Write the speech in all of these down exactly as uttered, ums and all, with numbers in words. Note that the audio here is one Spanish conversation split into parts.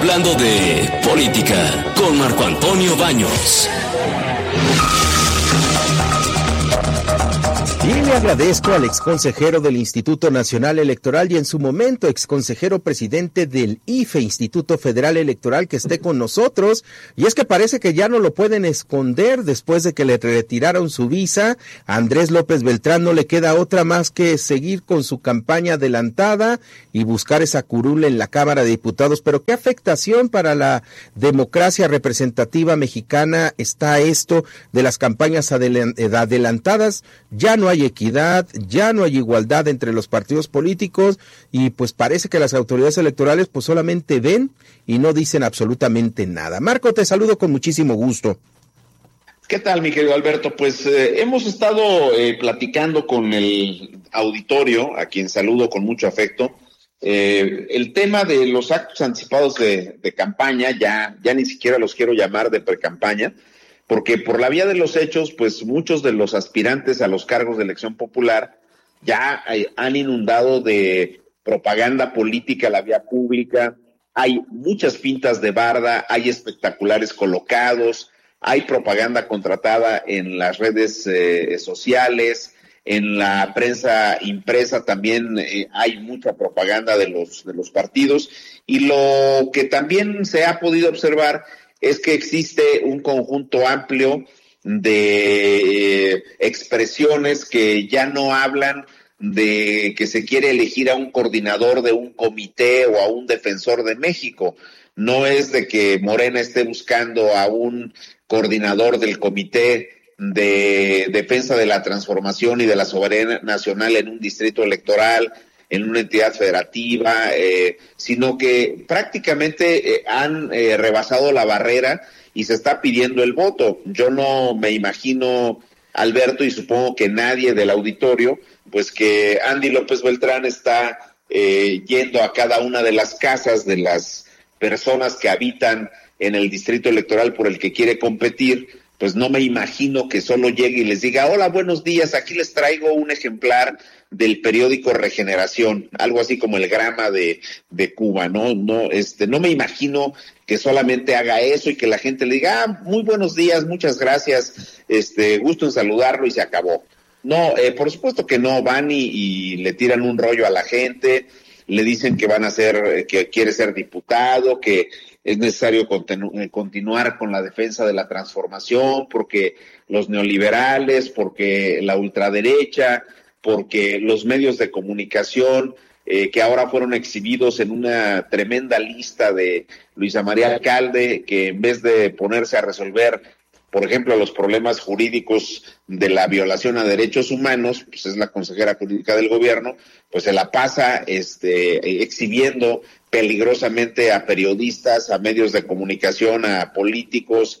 Hablando de política con Marco Antonio Baños. Y le agradezco al exconsejero del Instituto Nacional Electoral y en su momento exconsejero presidente del I F E, Instituto Federal Electoral, que esté con nosotros. Y es que parece que ya no lo pueden esconder después de que le retiraron su visa. A Andrés López Beltrán no le queda otra más que seguir con su campaña adelantada y buscar esa curul en la Cámara de Diputados. Pero ¿qué afectación para la democracia representativa mexicana está esto de las campañas adelantadas? Ya no hay equidad, ya no hay igualdad entre los partidos políticos y pues parece que las autoridades electorales pues solamente ven y no dicen absolutamente nada. Marco, te saludo con muchísimo gusto. ¿Qué tal, mi querido Alberto? Pues eh, hemos estado eh, platicando con el auditorio, a quien saludo con mucho afecto. Eh, el tema de los actos anticipados de, de campaña, ya, ya ni siquiera los quiero llamar de precampaña, porque por la vía de los hechos, pues muchos de los aspirantes a los cargos de elección popular ya hay, han inundado de propaganda política la vía pública, hay muchas pintas de barda, hay espectaculares colocados, hay propaganda contratada en las redes eh, sociales, en la prensa impresa también eh, hay mucha propaganda de los, de los partidos, y lo que también se ha podido observar es que existe un conjunto amplio de eh, expresiones que ya no hablan de que se quiere elegir a un coordinador de un comité o a un defensor de México. No es de que Morena esté buscando a un coordinador del Comité de Defensa de la Transformación y de la Soberanía Nacional en un distrito electoral, en una entidad federativa, eh, sino que prácticamente eh, han eh, rebasado la barrera y se está pidiendo el voto. Yo no me imagino, Alberto, y supongo que nadie del auditorio, pues que Andy López Beltrán está eh, yendo a cada una de las casas de las personas que habitan en el distrito electoral por el que quiere competir. Pues no me imagino que solo llegue y les diga, hola, buenos días, aquí les traigo un ejemplar del periódico Regeneración, algo así como el Grama de, de Cuba, ¿no? No, este, no me imagino que solamente haga eso y que la gente le diga, ah, muy buenos días, muchas gracias, este, gusto en saludarlo y se acabó. No, eh, por supuesto que no, van y, y le tiran un rollo a la gente, le dicen que van a ser, que quiere ser diputado, que es necesario continu- continuar con la defensa de la transformación, porque los neoliberales, porque la ultraderecha, porque los medios de comunicación eh, que ahora fueron exhibidos en una tremenda lista de Luisa María Alcalde, que en vez de ponerse a resolver, por ejemplo, los problemas jurídicos de la violación a derechos humanos, pues es la consejera jurídica del gobierno, pues se la pasa este, exhibiendo peligrosamente a periodistas, a medios de comunicación, a políticos,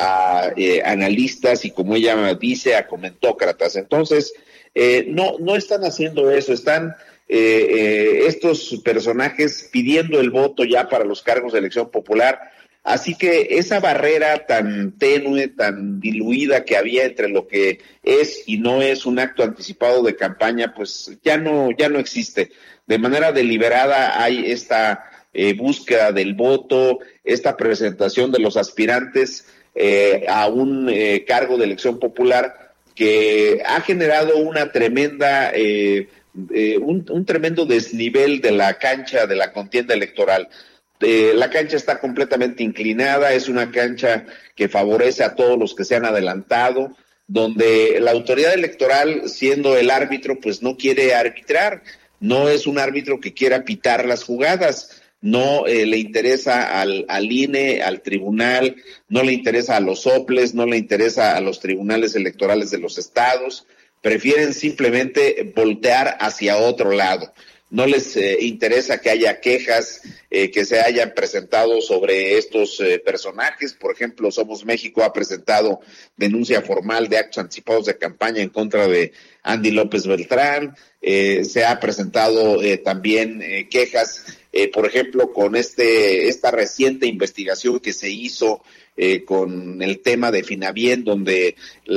a eh, analistas y, como ella dice, a comentócratas. Entonces, eh, no, no están haciendo eso, están eh, eh, estos personajes pidiendo el voto ya para los cargos de elección popular. Así que esa barrera tan tenue, tan diluida que había entre lo que es y no es un acto anticipado de campaña, pues ya no, ya no existe. De manera deliberada hay esta eh, búsqueda del voto, esta presentación de los aspirantes eh, a un eh, cargo de elección popular que ha generado una tremenda, eh, eh, un, un tremendo desnivel de la cancha de la contienda electoral. Eh, la cancha está completamente inclinada, es una cancha que favorece a todos los que se han adelantado, donde la autoridad electoral, siendo el árbitro, pues no quiere arbitrar, no es un árbitro que quiera pitar las jugadas, no eh, le interesa al, al I N E, al tribunal, no le interesa a los soples, no le interesa a los tribunales electorales de los estados, prefieren simplemente voltear hacia otro lado. No les eh, interesa que haya quejas eh, que se hayan presentado sobre estos eh, personajes. Por ejemplo, Somos México ha presentado denuncia formal de actos anticipados de campaña en contra de Andy López Beltrán. Eh, se ha presentado eh, también eh, quejas, eh, por ejemplo, con este esta reciente investigación que se hizo eh, con el tema de Finabien, donde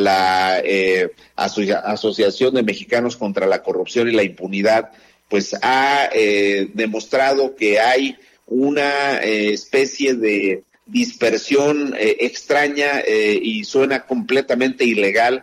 la eh, aso- Asociación de Mexicanos contra la Corrupción y la Impunidad pues ha eh, demostrado que hay una eh, especie de dispersión eh, extraña eh, y suena completamente ilegal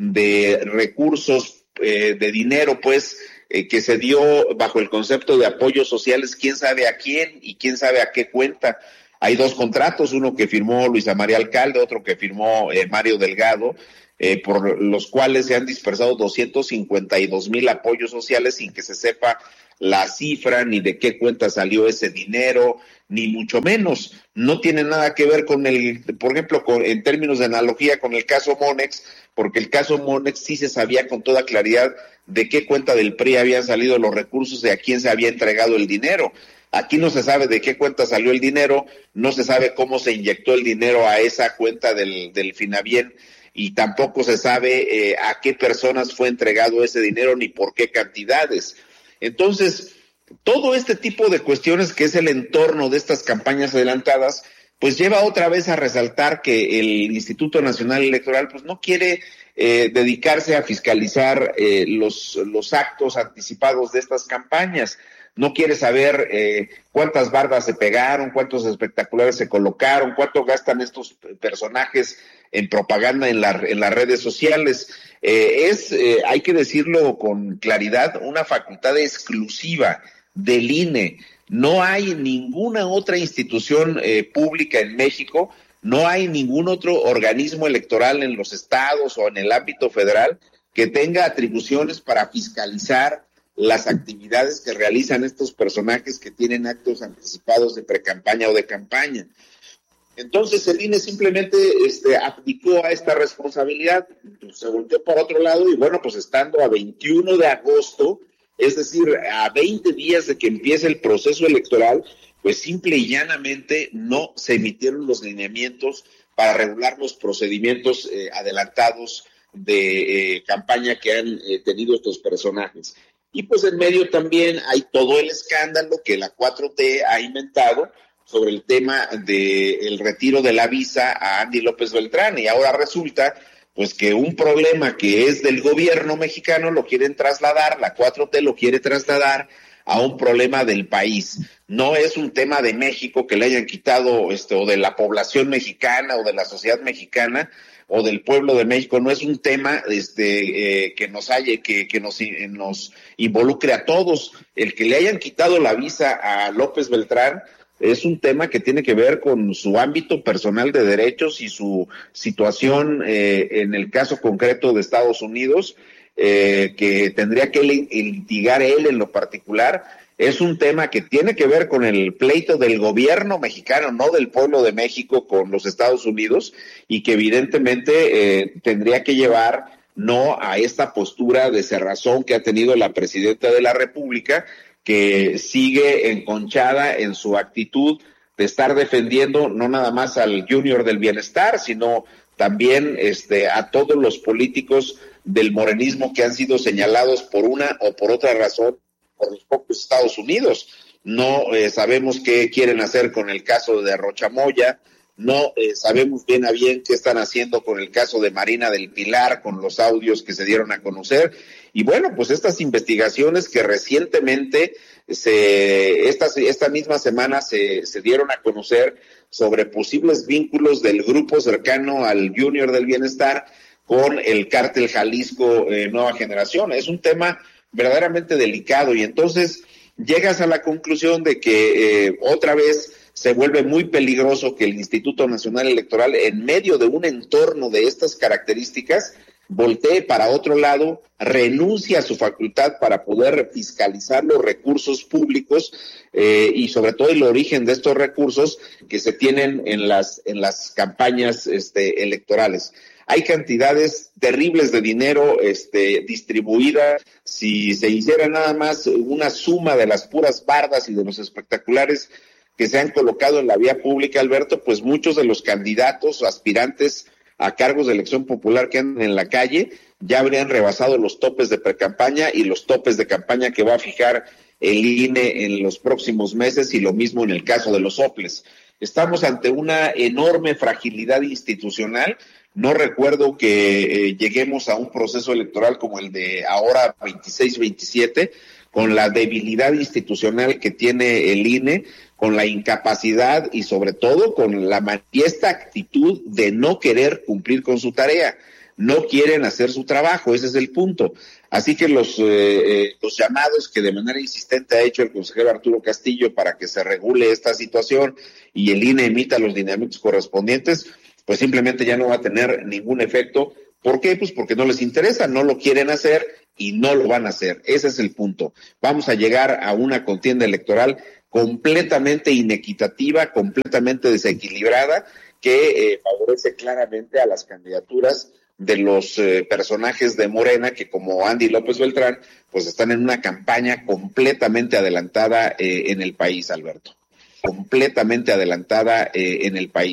de recursos, eh, de dinero, pues, eh, que se dio bajo el concepto de apoyos sociales, quién sabe a quién y quién sabe a qué cuenta. Hay dos contratos, uno que firmó Luisa María Alcalde, otro que firmó eh, Mario Delgado, eh, por los cuales se han dispersado doscientos cincuenta y dos mil apoyos sociales sin que se sepa la cifra, ni de qué cuenta salió ese dinero, ni mucho menos. No tiene nada que ver con el, por ejemplo, con, en términos de analogía con el caso Monex, porque el caso Monex sí se sabía con toda claridad de qué cuenta del P R I habían salido los recursos y a quién se había entregado el dinero. Aquí no se sabe de qué cuenta salió el dinero, no se sabe cómo se inyectó el dinero a esa cuenta del, del Finavien, y tampoco se sabe eh, a qué personas fue entregado ese dinero ni por qué cantidades. Entonces, todo este tipo de cuestiones que es el entorno de estas campañas adelantadas, pues lleva otra vez a resaltar que el Instituto Nacional Electoral pues no quiere eh, dedicarse a fiscalizar eh, los, los actos anticipados de estas campañas. No quiere saber eh, cuántas bardas se pegaron, cuántos espectaculares se colocaron, cuánto gastan estos personajes en propaganda en, la, en las redes sociales. Eh, es, eh, hay que decirlo con claridad, una facultad exclusiva del I N E. No hay ninguna otra institución eh, pública en México, no hay ningún otro organismo electoral en los estados o en el ámbito federal que tenga atribuciones para fiscalizar las actividades que realizan estos personajes que tienen actos anticipados de precampaña o de campaña. Entonces el I N E simplemente este, abdicó a esta responsabilidad, se volteó por otro lado y bueno, pues estando a veintiuno de agosto, es decir, a veinte días de que empiece el proceso electoral, pues simple y llanamente no se emitieron los lineamientos para regular los procedimientos eh, adelantados de eh, campaña que han eh, tenido estos personajes. Y pues en medio también hay todo el escándalo que la cuatro T ha inventado sobre el tema del retiro de la visa a Andy López Beltrán, y ahora resulta pues que un problema que es del gobierno mexicano lo quieren trasladar, la cuatro T lo quiere trasladar a un problema del país. No es un tema de México que le hayan quitado, este, o de la población mexicana, o de la sociedad mexicana, o del pueblo de México, no es un tema este eh, que nos haya, que, que nos, eh, nos involucre a todos. El que le hayan quitado la visa a López Beltrán es un tema que tiene que ver con su ámbito personal de derechos y su situación eh, en el caso concreto de Estados Unidos, eh, que tendría que litigar él en lo particular. Es un tema que tiene que ver con el pleito del gobierno mexicano, no del pueblo de México con los Estados Unidos, y que evidentemente eh, tendría que llevar no a esta postura de cerrazón que ha tenido la presidenta de la República, que sigue enconchada en su actitud de estar defendiendo no nada más al Junior del Bienestar, sino también este, a todos los políticos del morenismo que han sido señalados por una o por otra razón por los propios Estados Unidos. No eh, sabemos qué quieren hacer con el caso de Rocha Moya, no eh, sabemos bien a bien qué están haciendo con el caso de Marina del Pilar, con los audios que se dieron a conocer. Y bueno, pues estas investigaciones que recientemente, se, esta, esta misma semana se, se dieron a conocer sobre posibles vínculos del grupo cercano al Junior del Bienestar con el cártel Jalisco eh, Nueva Generación. Es un tema verdaderamente delicado, y entonces llegas a la conclusión de que eh, otra vez se vuelve muy peligroso que el Instituto Nacional Electoral, en medio de un entorno de estas características, voltee para otro lado, renuncie a su facultad para poder fiscalizar los recursos públicos eh, y sobre todo el origen de estos recursos que se tienen en las en las campañas este, electorales. Hay cantidades terribles de dinero este, distribuida. Si se hiciera nada más una suma de las puras bardas y de los espectaculares que se han colocado en la vía pública, Alberto, pues muchos de los candidatos o aspirantes a cargos de elección popular que andan en la calle ya habrían rebasado los topes de precampaña y los topes de campaña que va a fijar el I N E en los próximos meses, y lo mismo en el caso de los soples. Estamos ante una enorme fragilidad institucional. No recuerdo que eh, lleguemos a un proceso electoral como el de ahora veintiséis veintisiete, con la debilidad institucional que tiene el I N E, con la incapacidad y sobre todo con la manifiesta actitud de no querer cumplir con su tarea. No quieren hacer su trabajo, ese es el punto. Así que los, eh, los llamados que de manera insistente ha hecho el consejero Arturo Castillo para que se regule esta situación y el I N E emita los lineamientos correspondientes, pues simplemente ya no va a tener ningún efecto. ¿Por qué? Pues porque no les interesa, no lo quieren hacer y no lo van a hacer. Ese es el punto. Vamos a llegar a una contienda electoral completamente inequitativa, completamente desequilibrada, que eh, favorece claramente a las candidaturas de los eh, personajes de Morena, que como Andy López Beltrán, pues están en una campaña completamente adelantada eh, en el país, Alberto. Completamente adelantada eh, en el país.